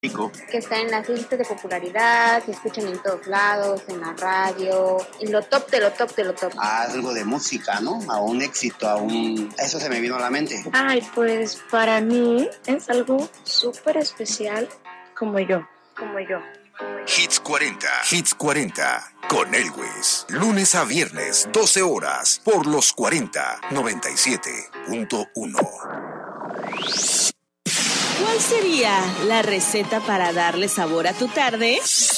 Que está en las listas de popularidad, se escuchan en todos lados, en la radio, en lo top de lo top de lo top. Algo de música, ¿no? A un éxito, Eso se me vino a la mente. Ay, pues para mí es algo súper especial como yo. Hits 40, Hits 40, con Elwes. Lunes a viernes, 12 horas, por los 40, 97.1. ¿Cuál sería la receta para darle sabor a tu tarde?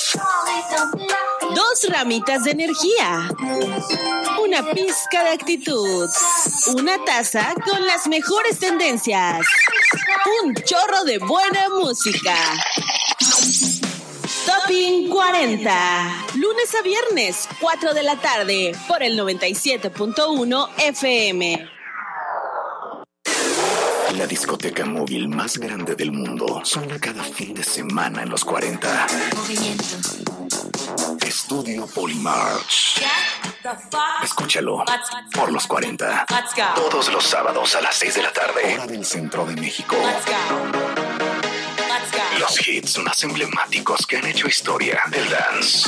2 ramitas de energía, una pizca de actitud, una taza con las mejores tendencias, un chorro de buena música. Topping 40, lunes a viernes, 4 de la tarde, por el 97.1 FM. La discoteca móvil más grande del mundo suena cada fin de semana en los 40. Movimiento. Estudio Polymarch. Escúchalo por los 40. Todos los sábados a las 6 de la tarde, hora del centro de México. Los hits más emblemáticos que han hecho historia del dance.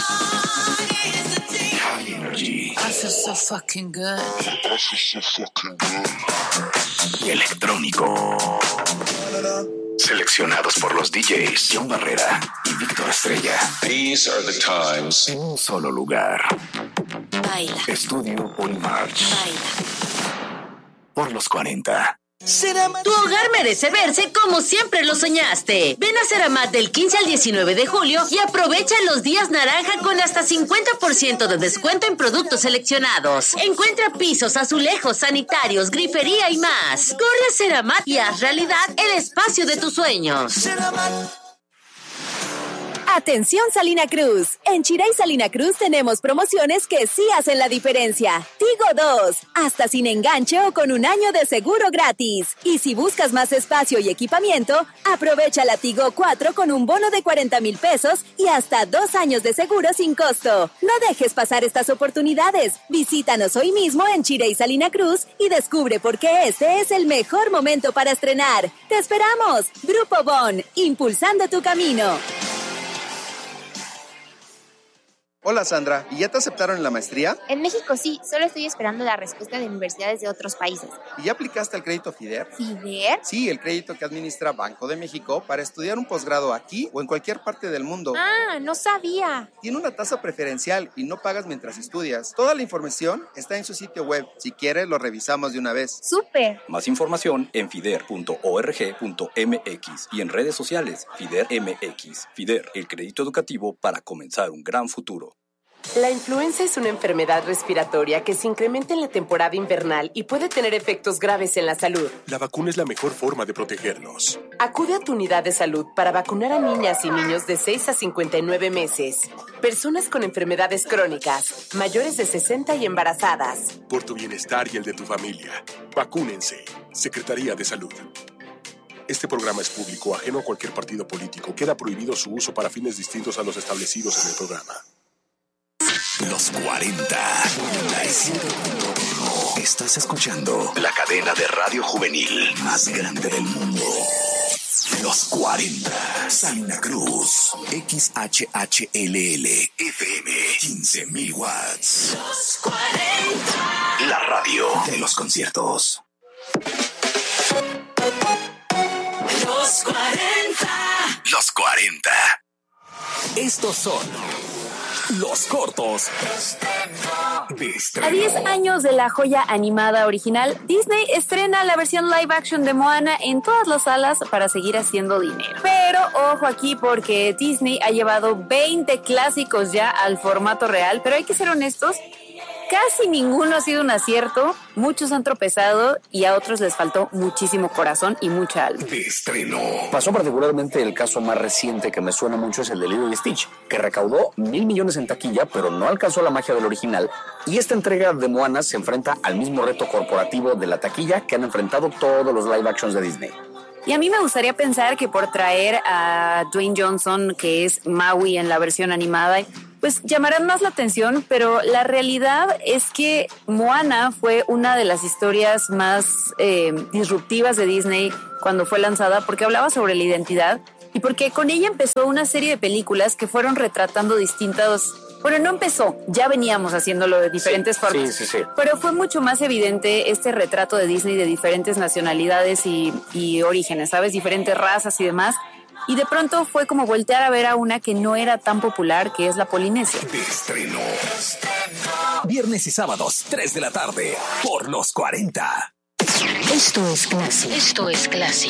High Energy. I feel so fucking good. Y electrónico. Seleccionados por los DJs John Barrera y Víctor Estrella. These are the times. En un solo lugar. Baila. Estudio Polymarch. Baila. Por los 40. Tu hogar merece verse como siempre lo soñaste. Ven a Ceramat del 15 al 19 de julio y aprovecha los días naranja con hasta 50% de descuento en productos seleccionados. Encuentra pisos, azulejos, sanitarios, grifería y más. Corre a Ceramat y haz realidad el espacio de tus sueños. Atención Salina Cruz. En Chirey Salina Cruz tenemos promociones que sí hacen la diferencia. Tigo 2, hasta sin enganche o con 1 año de seguro gratis. Y si buscas más espacio y equipamiento, aprovecha la Tigo 4 con un bono de 40,000 pesos y hasta 2 años de seguro sin costo. No dejes pasar estas oportunidades. Visítanos hoy mismo en Chirey Salina Cruz y descubre por qué este es el mejor momento para estrenar. ¡Te esperamos! Grupo Bon, impulsando tu camino. Hola Sandra, ¿y ya te aceptaron en la maestría? En México sí, solo estoy esperando la respuesta de universidades de otros países. ¿Y ya aplicaste al crédito FIDER? ¿FIDER? Sí, el crédito que administra Banco de México para estudiar un posgrado aquí o en cualquier parte del mundo. Ah, no sabía. Tiene una tasa preferencial y no pagas mientras estudias. Toda la información está en su sitio web. Si quieres, lo revisamos de una vez. ¡Súper! Más información en fider.org.mx y en redes sociales FIDER MX. FIDER, el crédito educativo para comenzar un gran futuro. La influenza es una enfermedad respiratoria que se incrementa en la temporada invernal y puede tener efectos graves en la salud. La vacuna es la mejor forma de protegernos. Acude a tu unidad de salud para vacunar a niñas y niños de 6 a 59 meses, personas con enfermedades crónicas, mayores de 60 y embarazadas. Por tu bienestar y el de tu familia, vacúnense. Secretaría de Salud. Este programa es público, ajeno a cualquier partido político. Queda prohibido su uso para fines distintos a los establecidos en el programa. Los 40. Estás escuchando la cadena de radio juvenil más grande del mundo. Los 40. Salina Cruz. XHHLL FM. 15,000 watts. Los 40. La radio de los conciertos. Los 40. Los 40. Estos son los cortos de estreno. A 10 años de la joya animada original, Disney estrena la versión live action de Moana en todas las salas para seguir haciendo dinero. Pero ojo aquí porque Disney ha llevado 20 clásicos ya al formato real, pero hay que ser honestos, casi ninguno ha sido un acierto, muchos han tropezado y a otros les faltó muchísimo corazón y mucha alma. De estreno. Pasó particularmente el caso más reciente que me suena mucho es el de Lilo y Stitch, que recaudó 1,000 millones en taquilla, pero no alcanzó la magia del original. Y esta entrega de Moana se enfrenta al mismo reto corporativo de la taquilla que han enfrentado todos los live actions de Disney. Y a mí me gustaría pensar que por traer a Dwayne Johnson, que es Maui en la versión animada, pues llamarán más la atención, pero la realidad es que Moana fue una de las historias más disruptivas de Disney cuando fue lanzada, porque hablaba sobre la identidad y porque con ella empezó una serie de películas que fueron retratando distintos... Bueno, no empezó, ya veníamos haciéndolo de diferentes formas. Sí. Pero fue mucho más evidente este retrato de Disney de diferentes nacionalidades y orígenes, ¿sabes? Diferentes razas y demás. Y de pronto fue como voltear a ver a una que no era tan popular, que es la Polinesia. De estreno. Viernes y sábados, 3 de la tarde, por los 40. Esto es Classy. Esto es Classy.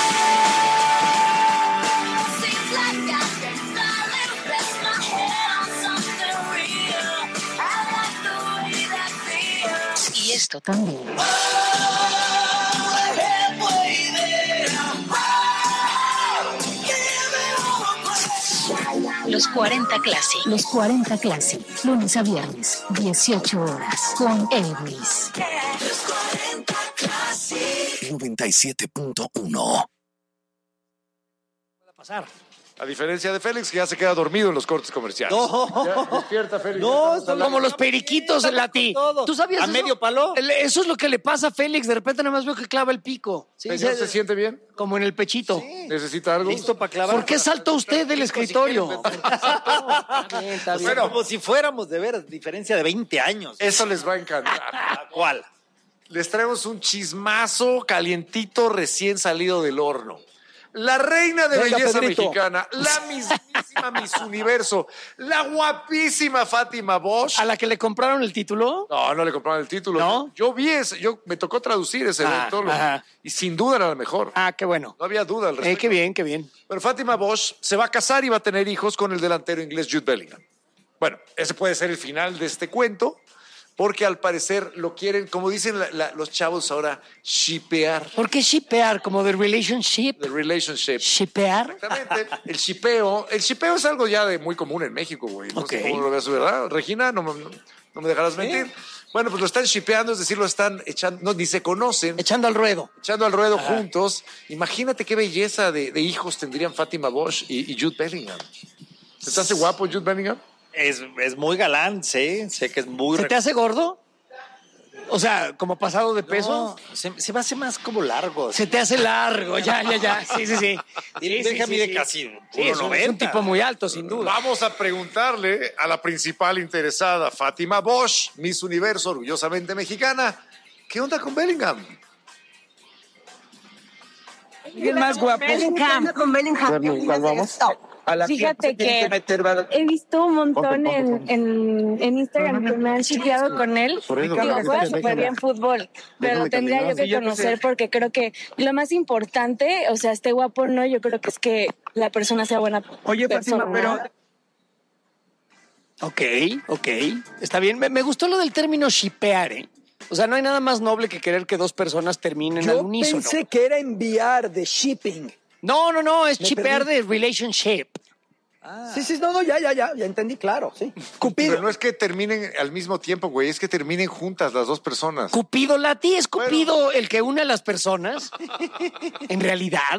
Y esto también. Los 40 Classy. Los 40 Classy. Lunes a viernes, 18 horas. Con Elvis. 97.1. Pasar. A diferencia de Félix, que ya se queda dormido en los cortes comerciales. No. Ya, despierta, Félix. No, como los periquitos, Lati. ¿Tú sabías ¿A eso? medio palo? Eso es lo que le pasa a Félix. De repente nada más veo que clava el pico. Sí, ¿Se siente bien? Como en el pechito. Sí. ¿Necesita algo? Listo para clavar. ¿Por qué saltó usted del escritorio? Está bien. Bueno, como si fuéramos de veras, diferencia de 20 años. Eso les va a encantar. ¿Cuál? Les traemos un chismazo calientito recién salido del horno. La reina de belleza mexicana, la mismísima Miss Universo, la guapísima Fátima Bosch. ¿A la que le compraron el título? No le compraron el título. ¿No? Yo vi me tocó traducir ese evento y sin duda era la mejor. Qué bueno. No había duda al respecto. Qué bien. Pero Fátima Bosch se va a casar y va a tener hijos con el delantero inglés Jude Bellingham. Bueno, ese puede ser el final de este cuento. Porque al parecer lo quieren, como dicen los chavos ahora, shippear. ¿Por qué shippear? ¿Como de relationship? The relationship. ¿Shippear? Exactamente. El shippeo es algo ya de muy común en México, güey. No sé cómo lo veas, ¿verdad? Regina, no me dejarás mentir. Bueno, pues lo están shippeando, es decir, lo están echando, ni se conocen. Echando al ruedo. Juntos. Imagínate qué belleza de hijos tendrían Fátima Bosch y Jude Bellingham. ¿Se te hace guapo Jude Bellingham? Es muy galán, sé que es muy... ¿Se te hace gordo? O sea, ¿como pasado de peso? No, se me hace más como largo. Se te hace largo, ya. Sí. Déjame de casi 1.90. Es un tipo muy alto, sin duda. Vamos a preguntarle a la principal interesada, Fátima Bosch, Miss Universo, orgullosamente mexicana, ¿qué onda con Bellingham? ¿Quién más guapo? Con Bellingham. ¿Cuál vamos? Fíjate que he visto un montón en Instagram que me han shipeado con él. Digo, juega súper bien fútbol, pero lo tendría yo que conocer porque creo que lo más importante, o sea, esté guapo o no, yo creo que es que la persona sea buena persona. Oye, Fátima, pero... Ok. Está bien. Me gustó lo del término shipear, ¿eh? O sea, no hay nada más noble que querer que dos personas terminen al unísono. Yo pensé que era enviar de shipping. No, es shipear de relationship. Sí, ya entendí, claro, sí. Cupido. Pero no es que terminen al mismo tiempo, güey, es que terminen juntas las dos personas. Cupido, Lati, ¿es Cupido el que une a las personas? ¿En realidad?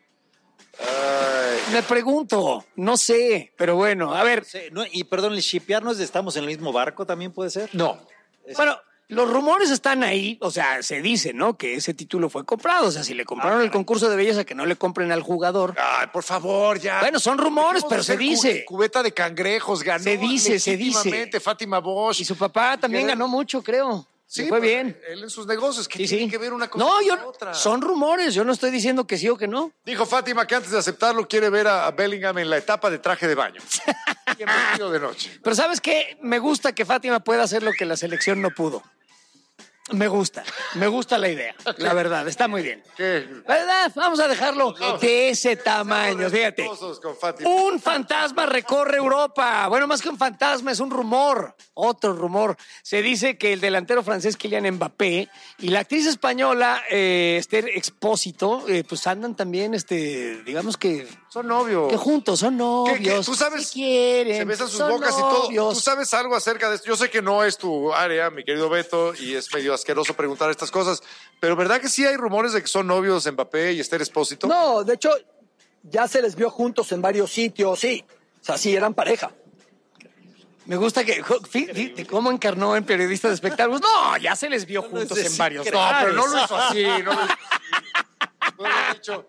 Me pregunto, no sé, pero bueno, a ver. Sí, y perdón, el shipearnos de estamos en el mismo barco también puede ser. No. Bueno, los rumores están ahí, o sea, se dice, ¿no? Que ese título fue comprado. O sea, si le compraron el concurso de belleza, que no le compren al jugador. Ay, por favor, ya. Bueno, son rumores, pero se dice. Cubeta de cangrejos, ganó. Se dice. Fátima Bosch. Y su papá también ganó mucho, creo. Sí, fue bien. Él en sus negocios, que tiene que ver una cosa con la otra. Son rumores, yo no estoy diciendo que sí o que no. Dijo Fátima que antes de aceptarlo quiere ver a Bellingham en la etapa de traje de baño. Y en vestido de noche. Pero ¿sabes qué? Me gusta que Fátima pueda hacer lo que la selección no pudo. Me gusta la idea, la verdad, está muy bien. ¿Qué? ¿Verdad? Vamos a dejarlo de ese tamaño, fíjate. Un fantasma recorre Europa. Bueno, más que un fantasma, es un rumor, otro rumor. Se dice que el delantero francés Kylian Mbappé y la actriz española Esther Expósito, pues andan también, digamos que... Son novios. Que juntos, son novios. ¿Tú sabes? Quieren, se besan sus bocas novios. Y todo. ¿Tú sabes algo acerca de esto? Yo sé que no es tu área, mi querido Beto, y es medio asqueroso preguntar estas cosas, pero ¿verdad que sí hay rumores de que son novios Mbappé y Esther Expósito? No, de hecho, ya se les vio juntos en varios sitios, sí. O sea, sí, eran pareja. Me gusta que, fíjate cómo encarnó en Periodista de Espectáculos. No, ya se les vio juntos en varios. No, pero no lo hizo así. No lo he dicho.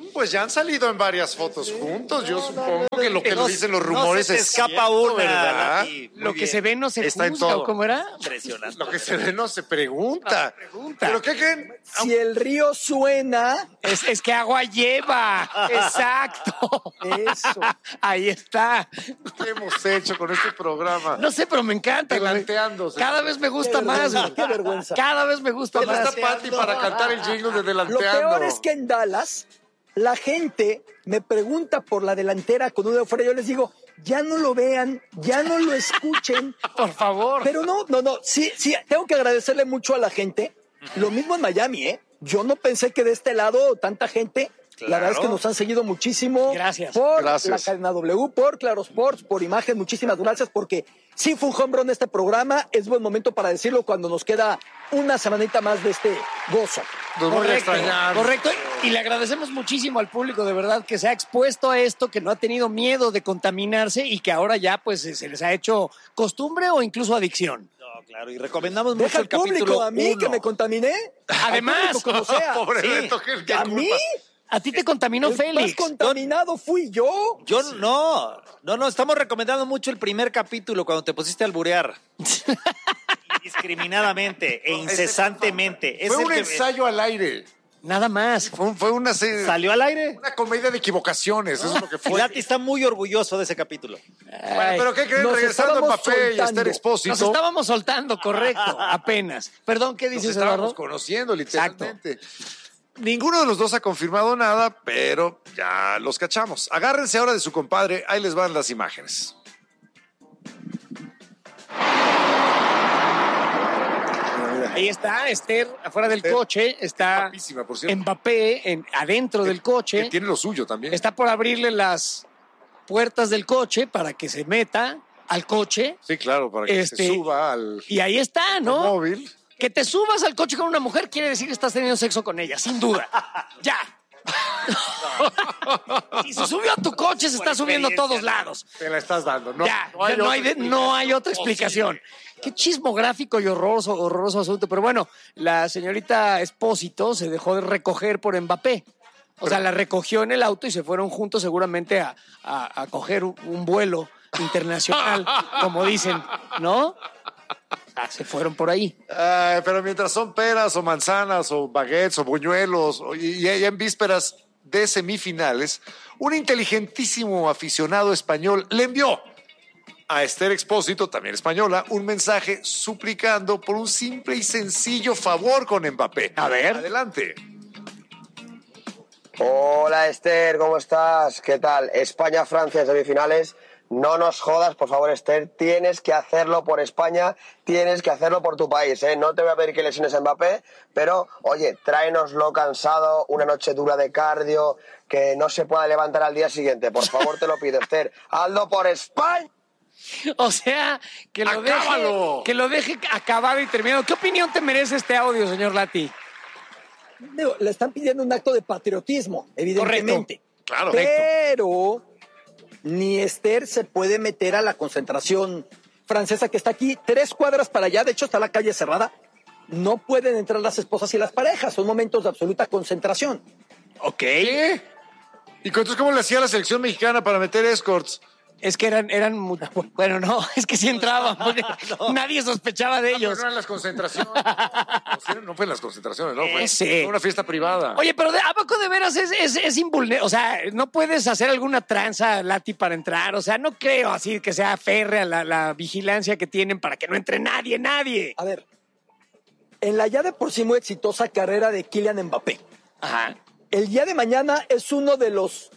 Pues ya han salido en varias fotos juntos. Yo supongo que lo que nos dicen los rumores no se te es escapa cierto, una, ¿verdad? Lo que se ve no se Está en juzga, todo. ¿o cómo era? Impresionante. Lo que se ve no se pregunta. ¿Pero qué creen? Si el río suena... Es que agua lleva. Exacto. Eso. Ahí está. ¿Qué hemos hecho con este programa? No sé, pero me encanta. Delanteándose. Cada vez me gusta más. güey. Qué vergüenza. Cada vez me gusta ¿Dónde más. está Pati para cantar el jingle de Lo Delanteando? peor es que en Dallas la gente me pregunta por la delantera con uno de fuera. Yo les digo, ya no lo vean, ya no lo escuchen. Por favor. Pero no. Sí, tengo que agradecerle mucho a la gente. Lo mismo en Miami, ¿eh? Yo no pensé que de este lado tanta gente. Claro. La verdad es que nos han seguido muchísimo. Gracias. Por Gracias. la cadena W, por Claro Sports, por Imagen. Muchísimas gracias porque sí fue un home run este programa. Es buen momento para decirlo cuando nos queda una semanita más de este gozo. Nos voy a extrañar. Correcto. Y le agradecemos muchísimo al público, de verdad, que se ha expuesto a esto, que no ha tenido miedo de contaminarse y que ahora ya pues se les ha hecho costumbre o incluso adicción. No, claro, y recomendamos Deja mucho al el capítulo público, a mí 1. que me contaminé. Además, Al público, como sea. Pobre Sí. Beto, ¿qué ¿A culpa? mí? a ti te contaminó El Félix. más contaminado fui yo. Yo no, estamos recomendando mucho el primer capítulo cuando te pusiste a alburear. Indiscriminadamente e incesantemente. Fue un ensayo al aire. Nada más. Fue una serie. ¿Salió al aire? Una comedia de equivocaciones, eso es lo que fue. Lati está muy orgulloso de ese capítulo. Bueno, pero ¿qué creen? Nos Regresando a estábamos Mbappé y a Esther soltando. Expósito. Nos estábamos soltando, correcto, apenas. Perdón, ¿qué Nos dices, estábamos Eduardo? conociendo, literalmente. Ninguno de los dos ha confirmado nada, pero ya los cachamos. Agárrense ahora de su compadre, ahí les van las imágenes. Ahí está Esther afuera del Esther, coche, está guapísima, por cierto. Mbappé adentro del Que coche, tiene lo suyo también. está por abrirle las puertas del coche para que se meta al coche Sí, claro, para que se suba al y ahí está, ¿no? móvil. Que te subas al coche con una mujer quiere decir que estás teniendo sexo con ella, sin duda. Ya. Si se subió a tu coche, se está subiendo a todos lados. Te la estás dando. No, Ya, no no hay otra explicación. Qué chismográfico y horroroso asunto. Pero bueno, la señorita Expósito se dejó de recoger por Mbappé. O sea, la recogió en el auto y se fueron juntos seguramente a coger un vuelo internacional, como dicen, ¿no? Se fueron por ahí. Pero mientras son peras o manzanas o baguettes o buñuelos y en vísperas de semifinales, un inteligentísimo aficionado español le envió a Esther Expósito, también española, un mensaje suplicando por un simple y sencillo favor con Mbappé. A ver. Adelante. Hola Esther, ¿cómo estás? ¿Qué tal? España-Francia semifinales. No nos jodas, por favor, Esther. Tienes que hacerlo por España, tienes que hacerlo por tu país, ¿eh? No te voy a pedir que lesiones a Mbappé, pero, oye, tráenoslo cansado, una noche dura de cardio, que no se pueda levantar al día siguiente. Por favor, te lo pido, Esther. Hazlo por España. O sea, que lo deje acabado y terminado. ¿Qué opinión te merece este audio, señor Lati? Digo, le están pidiendo un acto de patriotismo, evidentemente. Claro. Pero ni Esther se puede meter a la concentración francesa que está aquí 3 cuadras para allá. De hecho, está la calle cerrada. No pueden entrar las esposas y las parejas. Son momentos de absoluta concentración. Ok. ¿Qué? ¿Y entonces cómo le hacía la selección mexicana para meter escorts? Es que eran bueno, no, es que sí entraban, porque nadie sospechaba de ellos. No eran las concentraciones. No fue en las concentraciones, ¿no? Fue Ese. una fiesta privada. Oye, pero ¿a poco de veras es invulnerable? O sea, ¿no puedes hacer alguna tranza, Lati, para entrar? O sea, no creo así que sea férrea la vigilancia que tienen para que no entre nadie. A ver, en la ya de por sí muy exitosa carrera de Kylian Mbappé, Ajá. el día de mañana es uno de los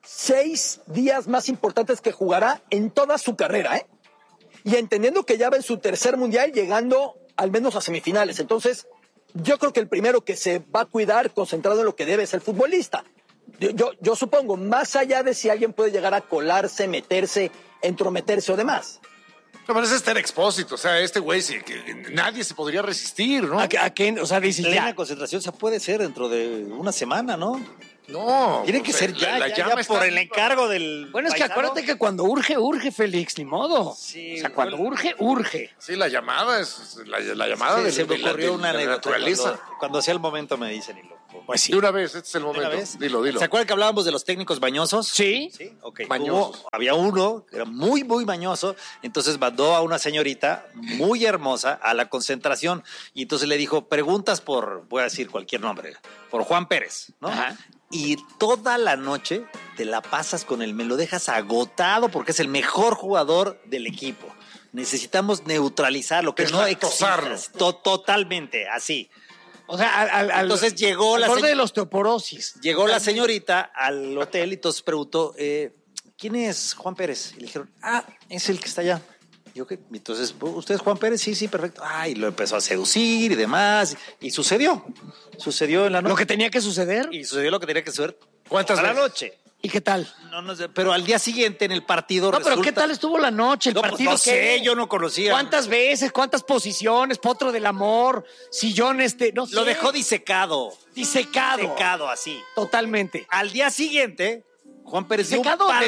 6 días más importantes que jugará en toda su carrera, ¿eh? Y entendiendo que ya va en su tercer mundial, llegando al menos a semifinales. Entonces, yo creo que el primero que se va a cuidar, concentrado en lo que debe, es el futbolista. Yo supongo, más allá de si alguien puede llegar a colarse, meterse, entrometerse o demás. No, pero es Esther Expósito, o sea, este güey sí, que nadie se podría resistir, ¿no? ¿A qué? O sea, dice Plena ya. concentración, se puede ser dentro de una semana, ¿no? No. Tiene que ser ya llama está por el viva. encargo del Bueno, es que paisano. acuérdate que cuando urge, Félix, ni modo. Sí, O sea, cuando urge. Sí, la llamada es la llamada Sí, de, se me de la- ocurrió de una la anécdota. naturaleza. Cuando sea el momento me dicen y lo Pues sí. De una vez, este es el momento. Dilo. ¿Se acuerdan que hablábamos de los técnicos mañosos? Sí. Sí, ok. Mañosos. Había uno que era muy, muy mañoso, entonces mandó a una señorita muy hermosa a la concentración y entonces le dijo, preguntas por, voy a decir cualquier nombre, por Juan Pérez, ¿no? Ajá. Y toda la noche te la pasas con él, me lo dejas agotado porque es el mejor jugador del equipo. Necesitamos neutralizarlo, que no exista. Totalmente, así. O sea, entonces llegó al la borde de la osteoporosis. Llegó la señorita al hotel y entonces preguntó, ¿quién es Juan Pérez? Y le dijeron, es el que está allá. Y yo, ¿qué? Entonces, ¿usted es Juan Pérez? Sí, perfecto. Y lo empezó a seducir y demás. Y sucedió. Sucedió en la noche. ¿Lo que tenía que suceder? Y sucedió lo que tenía que suceder. ¿Cuántas a la veces? noche. ¿Y qué tal? No sé, pero al día siguiente en el partido resulta... pero ¿qué tal estuvo la noche? ¿El partido no sé, yo no conocía. ¿Cuántas veces? ¿Cuántas posiciones? Potro del amor, sillón no sé. Lo dejó disecado. Disecado, así. Totalmente. Al día siguiente, Juan Pérez dio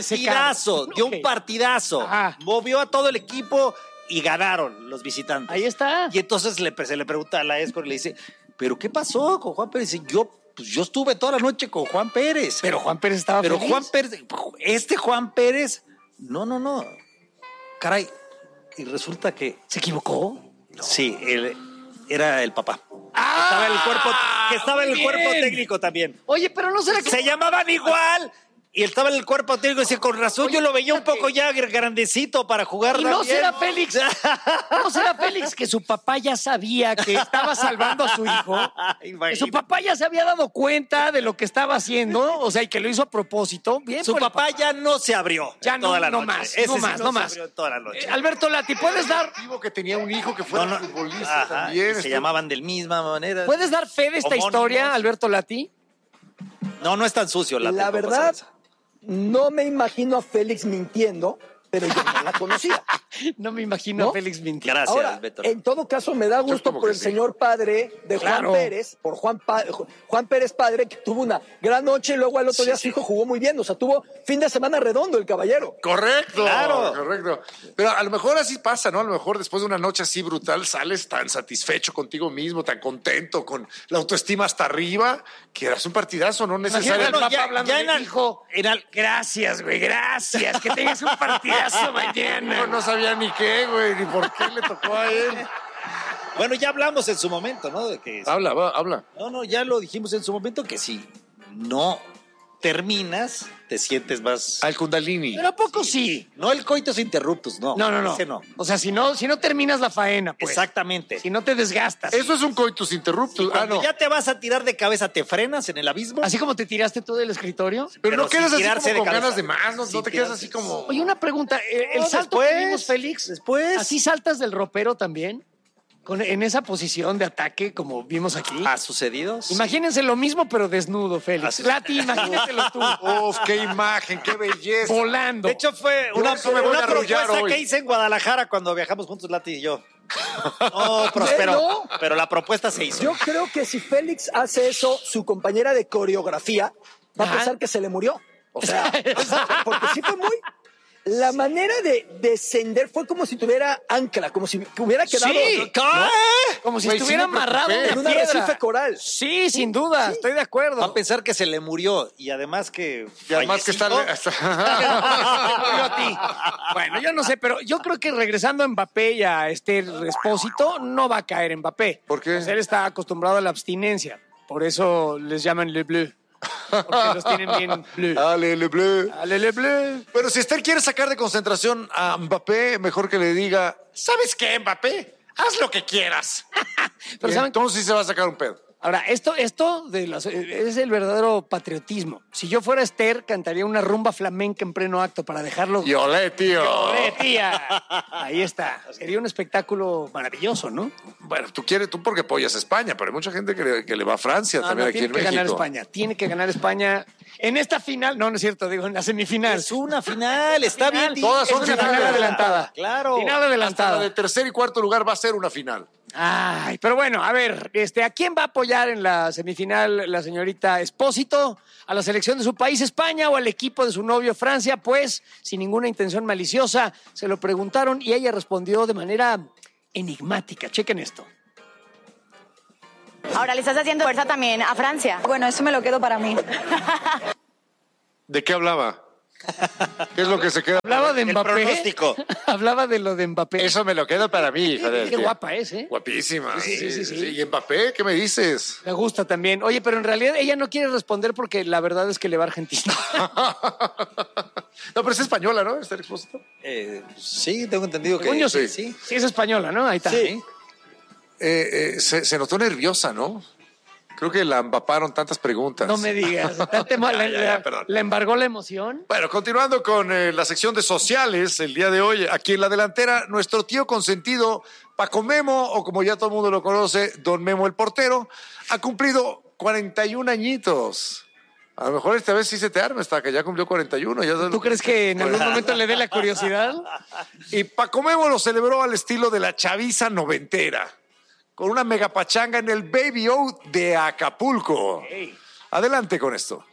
un partidazo. Ajá. Movió a todo el equipo y ganaron los visitantes. Ahí está. Y entonces se le pregunta a la Escor y le dice, ¿pero qué pasó con Juan Pérez? Y yo estuve toda la noche con Juan Pérez. Pero Juan Pérez estaba feliz. Juan Pérez, no. Caray, y resulta que... ¿Se equivocó? No. Sí, él era el papá. Estaba en el cuerpo técnico también. Oye, pero no será que... Se llamaban igual. Y él estaba en el cuerpo técnico y decía, con razón, yo lo veía un poco ya grandecito para jugar. ¿Y no será Félix? ¿No será Félix que su papá ya sabía que estaba salvando a su hijo? Que su papá ya se había dado cuenta de lo que estaba haciendo, o sea, y que lo hizo a propósito. Bien, su papá ya no se abrió. Ya toda la no noche. No más. Se abrió toda la noche. Alberto Lati, ¿puedes dar? Que tenía un hijo que fuera futbolista también. Se llamaban de la misma manera. ¿Puedes dar fe de esta historia, Alberto Lati? No es tan sucio. La verdad, no me imagino a Félix mintiendo, pero yo no la conocía. No me imagino a Félix mintiendo. Gracias, Ahora, Beto. en todo caso, me da gusto por el señor padre de Juan Pérez, por Juan Pérez padre, que tuvo una gran noche y luego al otro día su hijo jugó muy bien. O sea, tuvo fin de semana redondo el caballero. Correcto, claro. Correcto. Pero a lo mejor así pasa, ¿no? A lo mejor después de una noche así brutal sales tan satisfecho contigo mismo, tan contento, con la autoestima hasta arriba, que eras un partidazo, no necesariamente. El papá hablando de hijo. Gracias, güey, gracias. Que tengas un partidazo mañana. No sabía ni qué, güey, ni por qué le tocó a él. Bueno, ya hablamos en su momento, ¿no? De que habla. No, ya lo dijimos en su momento que si no terminas, te sientes más... Al Kundalini. Pero ¿a poco sí? No el coitus interruptus, no. No. Ese no. O sea, si no terminas la faena, pues. Exactamente. Si no te desgastas. Eso es un coitus interruptus. Cuando ya te vas a tirar de cabeza, te frenas en el abismo. Así como te tiraste tú del escritorio. Pero no quedas así como con cabeza. ganas de más, no te quedas así como... Oye, una pregunta. ¿El salto que vimos, Félix? Después. ¿Así saltas del ropero también? En esa posición de ataque, como vimos aquí. ¿Ha sucedido? Imagínense lo mismo, pero desnudo, Félix. Lati, imagínatelo tú. Uf, qué imagen, qué belleza. Volando. De hecho, fue una propuesta que hice en Guadalajara cuando viajamos juntos, Lati y yo. No prosperó, pero la propuesta se hizo. Yo creo que si Félix hace eso, su compañera de coreografía va a pensar que se le murió. O sea, porque sí fue muy... La manera de descender fue como si tuviera ancla, como si hubiera quedado... Sí, ¿no? Como si estuviera amarrado en un arrecife coral. Sí, sin duda, estoy de acuerdo. Va a pensar que se le murió y además que... Y además que está... murió a ti. Bueno, yo no sé, pero yo creo que regresando a Mbappé y a Esther Espósito, no va a caer Mbappé. ¿Por qué? Pues él está acostumbrado a la abstinencia. Por eso les llaman Le Bleu. Porque los tienen bien bleu. Ale, le bleu. Ale, le bleu. Pero si Esther quiere sacar de concentración a Mbappé, mejor que le diga, ¿sabes qué, Mbappé? Haz lo que quieras. Pero entonces sí se va a sacar un pedo. Ahora, esto es el verdadero patriotismo. Si yo fuera Esther, cantaría una rumba flamenca en pleno acto para dejarlo... Y olé, tío. Olé, tía. Ahí está. Sería un espectáculo maravilloso, ¿no? Bueno, tú porque apoyas a España, pero hay mucha gente que le va a Francia también aquí en México. Tiene que ganar España. En esta final, no es cierto, digo, en la semifinal. Es una final, está bien. Todas son una final adelantada. Claro. Final adelantada. Hasta la de tercer y cuarto lugar va a ser una final. Ay, pero bueno, a ver, ¿a quién va a apoyar en la semifinal la señorita Espósito? ¿A la selección de su país, España, o al equipo de su novio, Francia? Pues, sin ninguna intención maliciosa, se lo preguntaron y ella respondió de manera enigmática. Chequen esto. Ahora le estás haciendo fuerza también a Francia. Bueno, eso me lo quedo para mí. ¿De qué hablaba? ¿Qué es lo que se queda? Hablaba de Mbappé. El pronóstico. Hablaba de lo de Mbappé. Eso me lo quedo para mí, joder. Qué guapa es, ¿eh? Guapísima. Sí. ¿Y Mbappé? ¿Qué me dices? Me gusta también. Oye, pero en realidad ella no quiere responder porque la verdad es que le va a Argentina. No, pero es española, ¿no? ¿Está expuesto? Sí, tengo entendido que... Según yo sí. Sí, es española, ¿no? Ahí está. Sí. Se notó nerviosa, ¿no? Creo que la empaparon tantas preguntas. No me digas. Perdón. ¿Le embargó la emoción? Bueno, continuando con la sección de sociales, el día de hoy, aquí en la delantera, nuestro tío consentido, Paco Memo, o como ya todo el mundo lo conoce, Don Memo el portero, ha cumplido 41 añitos. A lo mejor esta vez sí se te arma, hasta que ya cumplió 41. Ya ¿Tú crees que en algún momento le dé la curiosidad? Y Paco Memo lo celebró al estilo de la chaviza noventera, con una mega pachanga en el Baby O de Acapulco. Adelante con esto.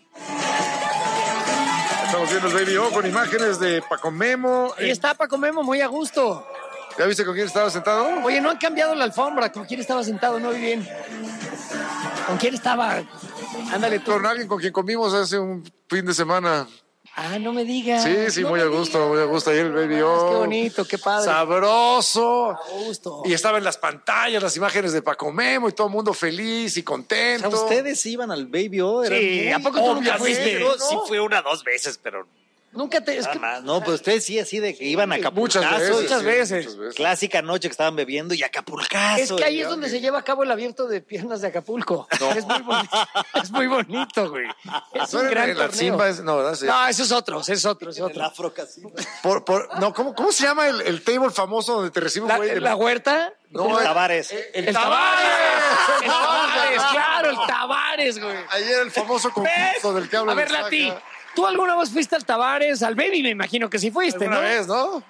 Estamos viendo el Baby O con imágenes de Paco Memo. Ahí está Paco Memo, muy a gusto. ¿Ya viste con quién estaba sentado? Oye, no han cambiado la alfombra. ¿Con quién estaba sentado? No vi bien. ¿Con quién estaba? Ándale tú. Con alguien con quien comimos hace un fin de semana. Ah, no me digas. Sí, muy a gusto. Ahí el Baby O. Qué bonito, qué padre. Sabroso. A gusto. Y estaba en las pantallas las imágenes de Paco Memo y todo el mundo feliz y contento. O sea, ustedes iban al Baby O. Sí, ¿a poco tú nunca fuiste? Yo sí fui 1 o 2 veces, pero... Nunca te... No, pues ustedes sí, así de que iban a Acapulcazo. Muchas veces. Clásica noche que estaban bebiendo y Acapulcazo. Es que ahí es donde se lleva a cabo el abierto de piernas de Acapulco. No. Es muy bonito. Es muy bonito, güey. Es un gran torneo. No, ese es otro. El afro-casino. ¿Cómo se llama el table famoso donde te recibe un güey? ¿La huerta? No, el Tavares. El Tavares. El Tavares, claro, el Tavares, güey. Ayer el famoso concurso del que habla. A ver, Lati, ¿tú alguna vez fuiste al Tavares, al Baby? Me imagino que sí fuiste, ¿no? Una vez, ¿no?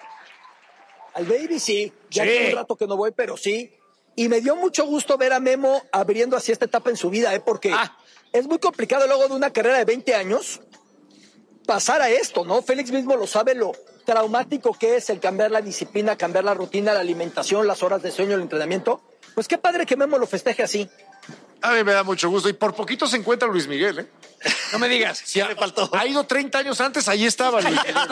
Al Baby sí. Ya hace un rato que no voy, pero sí. Y me dio mucho gusto ver a Memo abriendo así esta etapa en su vida, porque es muy complicado luego de una carrera de 20 años pasar a esto, ¿no? Félix mismo lo sabe, lo traumático que es el cambiar la disciplina, cambiar la rutina, la alimentación, las horas de sueño, el entrenamiento. Pues qué padre que Memo lo festeje así. A mí me da mucho gusto. Y por poquito se encuentra Luis Miguel, ¿eh? No me digas. Sí, me faltó. Ha ido 30 años antes, ahí estaba Luis Miguel.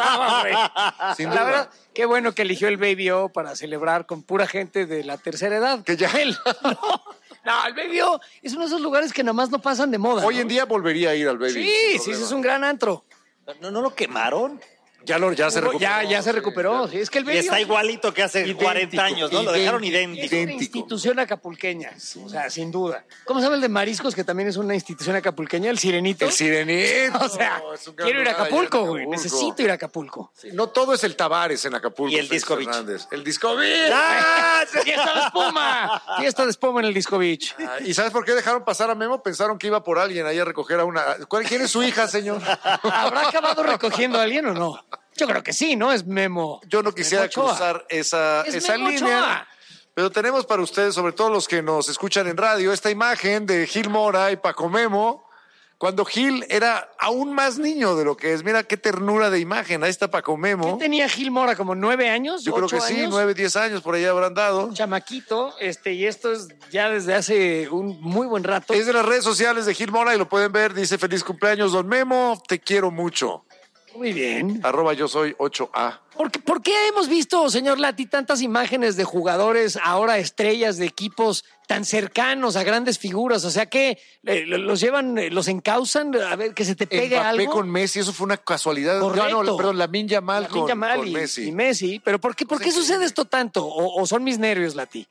Sin duda. La verdad, qué bueno que eligió el Baby O para celebrar con pura gente de la tercera edad. Que ya él. No, el Baby O es uno de esos lugares que nomás no pasan de moda. Hoy en día volvería a ir al Baby. Sí, es un gran antro. ¿No lo quemaron? Ya se recuperó. Ya se recuperó. Sí, es que el Baby Y está igualito que hace 40 años, ¿no? Lo dejaron idéntico. Es una institución acapulqueña, o sea, sin duda. ¿Cómo se llama el de mariscos, que también es una institución acapulqueña? El Sirenito. El Sirenito. O sea, quiero ir a Acapulco, güey. Necesito ir a Acapulco. Sí, no todo es el Tavares en Acapulco. Y el Disco Beach. El Disco Beach. ¡Fiesta de espuma! Fiesta de espuma en el Disco Beach. ¿Y sabes por qué dejaron pasar a Memo? Pensaron que iba por alguien ahí a recoger a una... ¿Quién es su hija, señor? ¿Habrá acabado recogiendo a alguien o no? Yo creo que sí, ¿no? Es Memo. Yo no quisiera cruzar esa línea. Pero tenemos para ustedes, sobre todo los que nos escuchan en radio, esta imagen de Gil Mora y Paco Memo, cuando Gil era aún más niño de lo que es. Mira qué ternura de imagen. Ahí está Paco Memo. ¿Qué tenía Gil Mora? ¿Como 9 años? Yo creo que sí, 9, 10 años, por ahí habrán dado. Chamaquito, y esto es ya desde hace un muy buen rato. Es de las redes sociales de Gil Mora y lo pueden ver. Dice: feliz cumpleaños, don Memo, te quiero mucho. Muy bien. @yo soy 8A. ¿Por qué hemos visto, señor Lati, tantas imágenes de jugadores, ahora estrellas de equipos tan cercanos a grandes figuras? O sea, que los llevan, los encausan, a ver, que se te pegue Mbappé algo. con Messi, eso fue una casualidad. Correcto. No, perdón, Lamine Yamal con Messi. Y Messi. ¿Pero por qué sucede esto tanto? ¿O son mis nervios, Lati?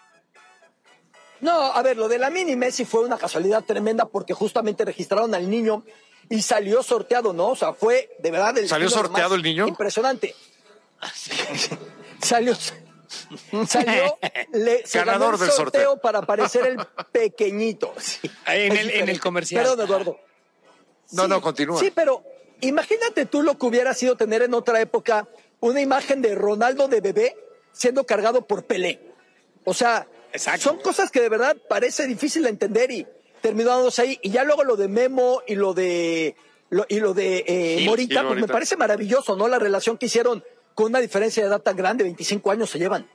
No, a ver, lo de Lamine y Messi fue una casualidad tremenda porque justamente registraron al niño y salió sorteado, ¿no? O sea, fue de verdad el... ¿Salió sorteado el niño? Impresionante. Salió ganador del sorteo para aparecer el pequeñito. Sí. En el comercial. Perdón, Eduardo. No, continúa. Sí, pero imagínate tú lo que hubiera sido tener en otra época una imagen de Ronaldo de bebé siendo cargado por Pelé. O sea, son cosas que de verdad parece difícil de entender y terminó dándose ahí. Y ya luego lo de Memo y lo de Morita, pues me parece maravilloso, ¿no? La relación que hicieron con una diferencia de edad tan grande, 25 años se llevan.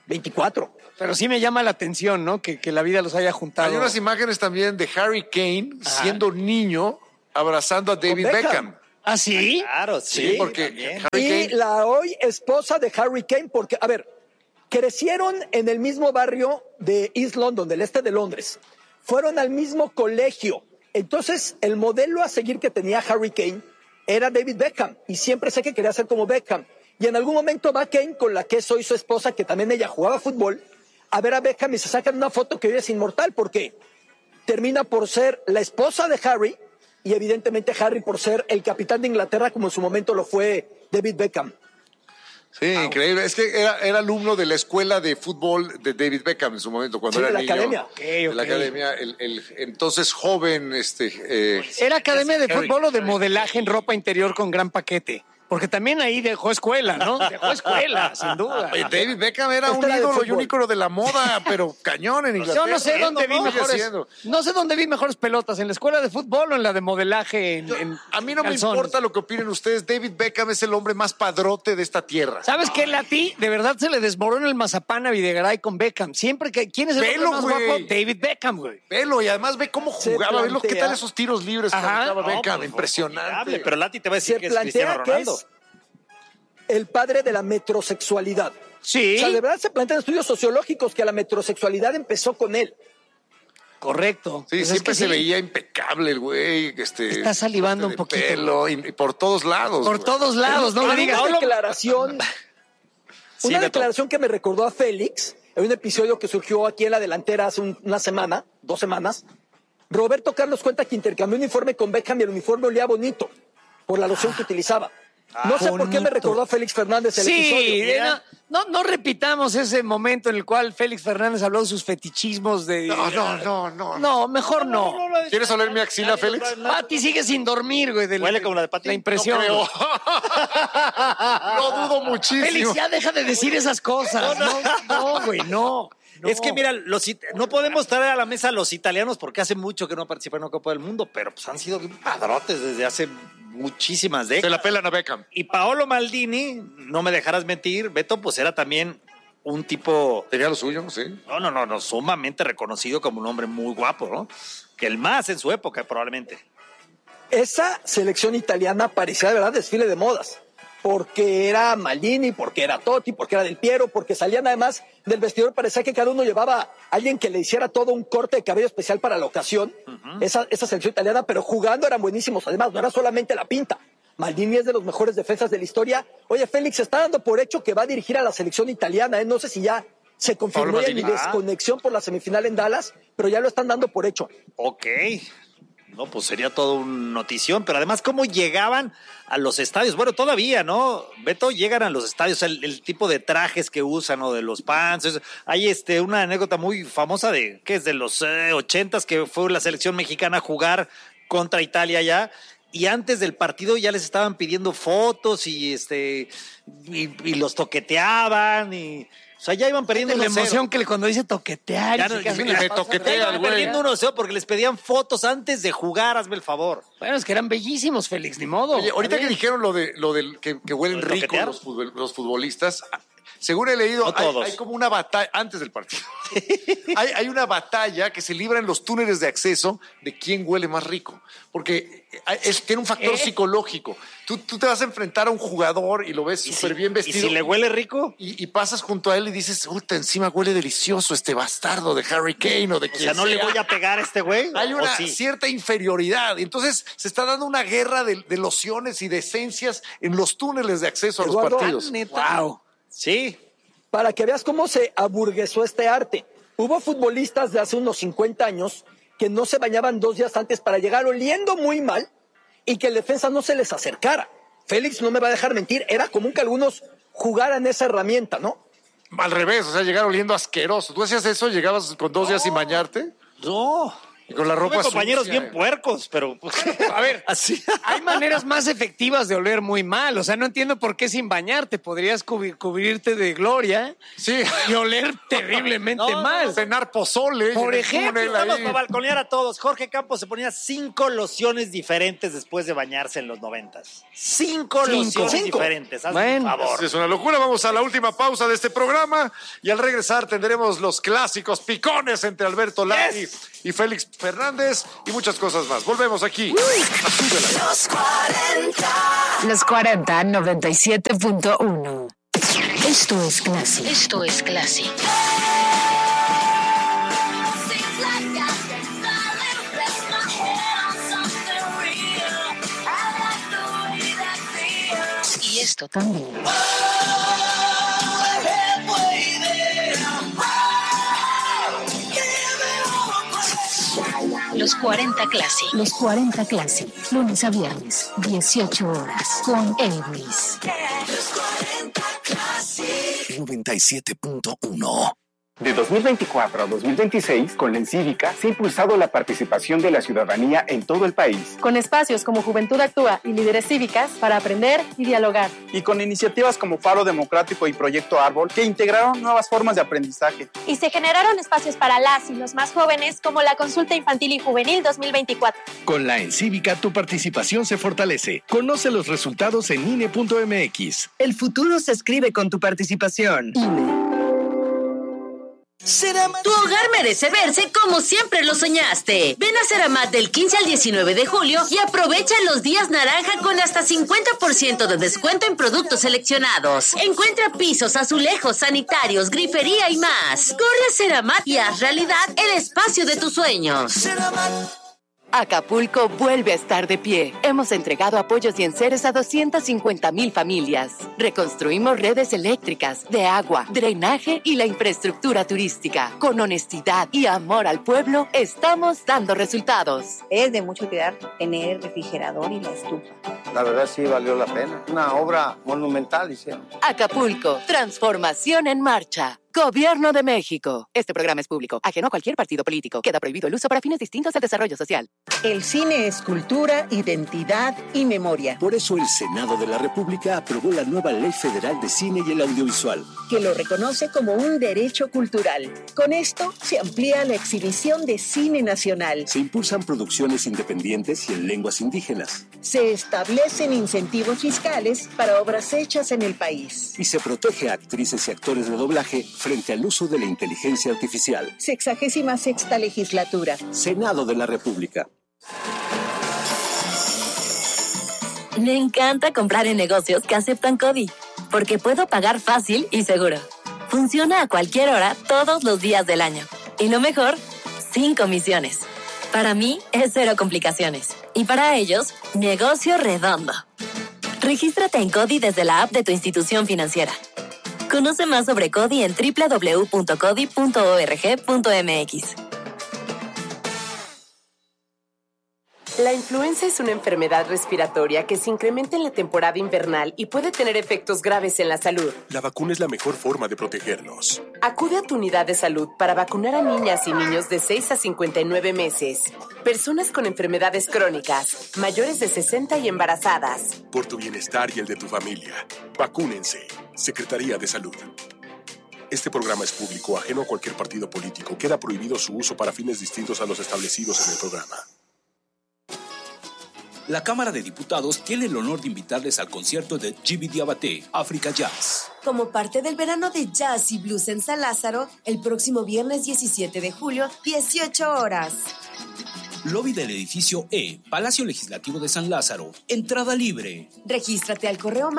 24. Pero sí me llama la atención, ¿no? Que la vida los haya juntado. Hay unas imágenes también de Harry Kane siendo niño abrazando a David Beckham. ¿Ah, sí? Claro, Sí, porque Harry Y Kane... la hoy esposa de Harry Kane, porque, a ver, crecieron en el mismo barrio de East London, del este de Londres. Fueron al mismo colegio. Entonces, el modelo a seguir que tenía Harry Kane era David Beckham. Y siempre sé que quería ser como Beckham. Y en algún momento va Kane con la que es hoy su esposa, que también ella jugaba fútbol, a ver a Beckham y se sacan una foto que hoy es inmortal porque termina por ser la esposa de Harry y evidentemente Harry por ser el capitán de Inglaterra como en su momento lo fue David Beckham. Sí, increíble. Es que era alumno de la escuela de fútbol de David Beckham en su momento, cuando era la niño. academia. De la academia, el entonces joven... ¿Era academia de fútbol o de modelaje en ropa interior con gran paquete? Porque también ahí dejó escuela, ¿no? Dejó escuela, sin duda. David Beckham era un ídolo y un ícono de la moda, pero cañón en Inglaterra. Yo no sé dónde vi mejores. Siendo. No sé dónde vi mejores pelotas, en la escuela de fútbol o en la de modelaje. A mí no calzones. me importa lo que opinen ustedes. David Beckham es el hombre más padrote de esta tierra. ¿Sabes qué, Lati? De verdad se le desmorona el mazapán a Videgaray con Beckham. Siempre que. ¿Quién es el hombre más guapo? David Beckham, güey. Velo, y además ve cómo jugaba. Ve qué tal esos tiros libres que jugaba Beckham. Impresionante. Pero Lati te va a decir Se que es Cristiano plantea que Ronaldo. es el padre de la metrosexualidad. Sí. O sea, de verdad se plantean estudios sociológicos que la metrosexualidad empezó con él. Correcto. Sí, Pues siempre es que se sí. veía impecable el güey. Está salivando un poquito. Pelo, y por todos lados. Por güey. todos lados, no me digas. Una declaración que me recordó a Félix, en un episodio que surgió aquí en la delantera hace una semana, 2 semanas. Roberto Carlos cuenta que intercambió un uniforme con Beckham y el uniforme olía bonito por la loción que utilizaba. No sé por qué me recordó a Félix Fernández el episodio. No repitamos ese momento en el cual Félix Fernández habló de sus fetichismos de... No. No, mejor no. ¿Quieres oler mi axila, Félix? Pati sigue sin dormir, güey. Huele como la de Pati. La impresión. No creo. Lo dudo muchísimo. Félix, ya deja de decir esas cosas. No, güey, no. Es que mira, no podemos traer a la mesa a los italianos porque hace mucho que no participan en una Copa del Mundo, pero pues han sido bien padrotes desde hace muchísimas décadas. Se la pelan a Beckham. Y Paolo Maldini, no me dejarás mentir, Beto, pues era también un tipo... Tenía lo suyo, sí. No, sumamente reconocido como un hombre muy guapo, ¿no? Que el más en su época, probablemente. Esa selección italiana parecía de verdad desfile de modas. Porque era Maldini, porque era Totti, porque era Del Piero, porque salían además del vestidor, parecía que cada uno llevaba a alguien que le hiciera todo un corte de cabello especial para la ocasión, esa selección italiana, pero jugando eran buenísimos, además, no era solamente la pinta. Maldini es de los mejores defensas de la historia. Oye, Félix, se está dando por hecho que va a dirigir a la selección italiana, no sé si ya se confirmó mi desconexión por la semifinal en Dallas, pero ya lo están dando por hecho. Ok. No, pues sería todo una notición, pero además, ¿cómo llegaban a los estadios? Bueno, todavía, ¿no? Beto, llegan a los estadios, el tipo de trajes que usan, o de los pants. Hay una anécdota muy famosa que es de los 80s, que fue la selección mexicana a jugar contra Italia ya, y antes del partido ya les estaban pidiendo fotos y los toqueteaban y... O sea, ya iban perdiendo la 1-0. emoción que cuando dice toquetear. Ya me toquetea, güey. Perdiendo 1-0 porque les pedían fotos antes de jugar, hazme el favor. Bueno, es que eran bellísimos, Félix, ni modo. Oye, ahorita que dijeron lo del que huelen rico los futbolistas, según he leído, hay como una batalla antes del partido. hay una batalla que se libra en los túneles de acceso de quién huele más rico. Porque tiene un factor psicológico. Tú te vas a enfrentar a un jugador y lo ves súper bien vestido. ¿Y si le huele rico? Y pasas junto a él y dices, encima huele delicioso este bastardo de Harry Kane o de quien sea. O sea, ¿no le voy a pegar a este güey? Hay una cierta inferioridad. Entonces se está dando una guerra de lociones y de esencias en los túneles de acceso a los partidos. Wow. Sí. Para que veas cómo se aburguesó este arte. Hubo futbolistas de hace unos 50 años que no se bañaban 2 días antes para llegar oliendo muy mal y que el defensa no se les acercara. Félix no me va a dejar mentir, era común que algunos jugaran esa herramienta, ¿no? Al revés, o sea, llegar oliendo asqueroso. ¿Tú hacías eso? ¿Llegabas con 2 días sin bañarte? No. Y con la ropa Tuve compañeros sucia. bien puercos, pero pues, A ver, así. hay maneras más efectivas de oler muy mal. O sea, no entiendo por qué sin bañarte podrías cubrirte de gloria y oler terriblemente mal. Cenar pozole. Por en el ejemplo, túnel Vamos ahí. para balconear a todos. Jorge Campos se ponía 5 lociones diferentes después de bañarse en los 90s. 5 lociones diferentes. Hazme un favor. Es una locura. Vamos a la última pausa de este programa y al regresar tendremos los clásicos picones entre Alberto Lati y Félix Fernández y muchas cosas más. Volvemos aquí. Los 40. Los 40, 97.1. Esto es Classic. Esto es Classic. Y esto también. Los 40 Classic. Los 40 Classic. Lunes a viernes, 18 horas. Con Elvis. 97.1. De 2024 a 2026, con la Encívica se ha impulsado la participación de la ciudadanía en todo el país. Con espacios como Juventud Actúa y Líderes Cívicas para aprender y dialogar. Y con iniciativas como Faro Democrático y Proyecto Árbol que integraron nuevas formas de aprendizaje. Y se generaron espacios para las y los más jóvenes como la Consulta Infantil y Juvenil 2024. Con la Encívica tu participación se fortalece. Conoce los resultados en INE.mx. El futuro se escribe con tu participación. Tu hogar merece verse como siempre lo soñaste. Ven a Ceramat del 15 al 19 de julio y aprovecha los días naranja con hasta 50% de descuento en productos seleccionados. Encuentra pisos, azulejos, sanitarios, grifería y más. Corre a Ceramat y haz realidad el espacio de tus sueños. Acapulco vuelve a estar de pie. Hemos entregado apoyos y enseres a 250,000 familias. Reconstruimos redes eléctricas, de agua, drenaje y la infraestructura turística. Con honestidad y amor al pueblo, estamos dando resultados. Es de mucho cuidar tener el refrigerador y la estufa. La verdad sí valió la pena. Una obra monumental hicieron. Acapulco, transformación en marcha. Gobierno de México. Este programa es público, ajeno a cualquier partido político. Queda prohibido el uso para fines distintos al desarrollo social. El cine es cultura, identidad y memoria. Por eso el Senado de la República aprobó la nueva Ley Federal de Cine y el Audiovisual, que lo reconoce como un derecho cultural. Con esto se amplía la exhibición de cine nacional. Se impulsan producciones independientes y en lenguas indígenas. Se establecen incentivos fiscales para obras hechas en el país. Y se protege a actrices y actores de doblaje frente al uso de la inteligencia artificial. 66ª legislatura. Senado de la República. Me encanta comprar en negocios que aceptan CODI, porque puedo pagar fácil y seguro. Funciona a cualquier hora, todos los días del año. Y lo mejor, sin comisiones. Para mí, es cero complicaciones. Y para ellos, negocio redondo. Regístrate en CODI desde la app de tu institución financiera. Conoce más sobre CODI en www.codi.org.mx. La influenza es una enfermedad respiratoria que se incrementa en la temporada invernal y puede tener efectos graves en la salud. La vacuna es la mejor forma de protegernos. Acude a tu unidad de salud para vacunar a niñas y niños de 6 a 59 meses, personas con enfermedades crónicas, mayores de 60 y embarazadas. Por tu bienestar y el de tu familia. Vacúnense. Secretaría de Salud. Este programa es público, ajeno a cualquier partido político. Queda prohibido su uso para fines distintos a los establecidos en el programa. La Cámara de Diputados tiene el honor de invitarles al concierto de Djiby Diabaté, Africa Jazz. Como parte del verano de jazz y blues en San Lázaro, el próximo viernes 17 de julio, 18 horas. Lobby del edificio E, Palacio Legislativo de San Lázaro. Entrada libre. Regístrate al correo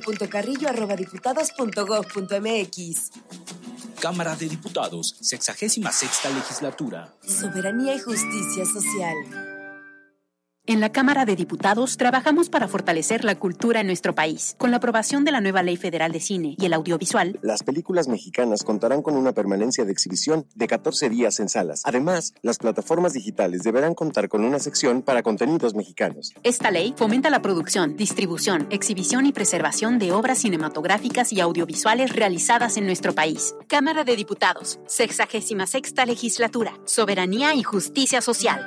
marisol.carrillo@diputados.gov.mx. Cámara de Diputados, 66ª Legislatura. Soberanía y justicia social. En la Cámara de Diputados trabajamos para fortalecer la cultura en nuestro país. Con la aprobación de la nueva Ley Federal de Cine y el Audiovisual, las películas mexicanas contarán con una permanencia de exhibición de 14 días en salas. Además, las plataformas digitales deberán contar con una sección para contenidos mexicanos. Esta ley fomenta la producción, distribución, exhibición y preservación de obras cinematográficas y audiovisuales realizadas en nuestro país. Cámara de Diputados, 66ª Legislatura, Soberanía y Justicia Social.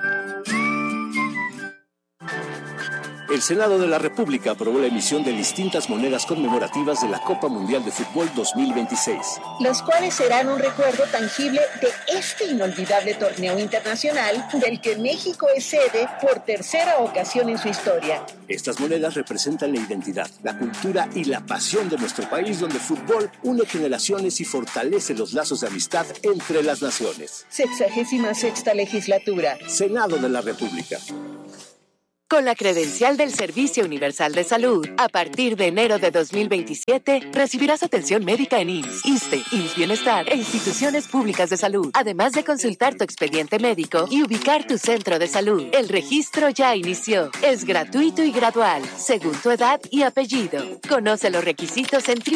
El Senado de la República aprobó la emisión de distintas monedas conmemorativas de la Copa Mundial de Fútbol 2026. Las cuales serán un recuerdo tangible de este inolvidable torneo internacional del que México es sede por tercera ocasión en su historia. Estas monedas representan la identidad, la cultura y la pasión de nuestro país, donde el fútbol une generaciones y fortalece los lazos de amistad entre las naciones. 66ª Legislatura. Senado de la República. Con la credencial del Servicio Universal de Salud, a partir de enero de 2027, recibirás atención médica en IMSS, ISSSTE, IMSS Bienestar e instituciones públicas de salud, además de consultar tu expediente médico y ubicar tu centro de salud. El registro ya inició. Es gratuito y gradual, según tu edad y apellido. Conoce los requisitos en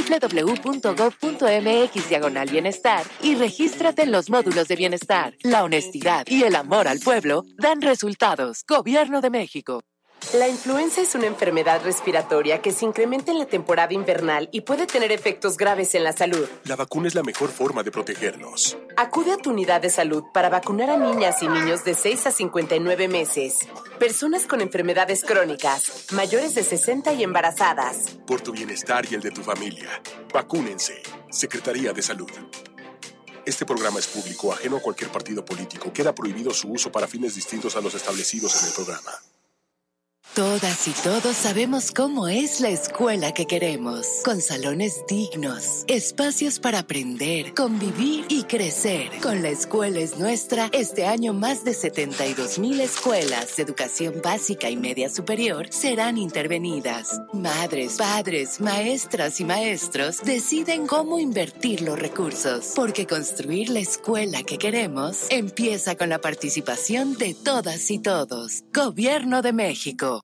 www.gov.mx/bienestar y regístrate en los módulos de bienestar. La honestidad y el amor al pueblo dan resultados. Gobierno de México. La influenza es una enfermedad respiratoria que se incrementa en la temporada invernal y puede tener efectos graves en la salud. La vacuna es la mejor forma de protegernos. Acude a tu unidad de salud para vacunar a niñas y niños de 6 a 59 meses, personas con enfermedades crónicas, mayores de 60 y embarazadas. Por tu bienestar y el de tu familia, vacúnense. Secretaría de Salud. Este programa es público, ajeno a cualquier partido político. Queda prohibido su uso para fines distintos a los establecidos en el programa. Todas y todos sabemos cómo es la escuela que queremos, con salones dignos, espacios para aprender, convivir y crecer. Con La Escuela es Nuestra, este año más de 72,000 escuelas de educación básica y media superior serán intervenidas. Madres, padres, maestras y maestros deciden cómo invertir los recursos, porque construir la escuela que queremos empieza con la participación de todas y todos. Gobierno de México.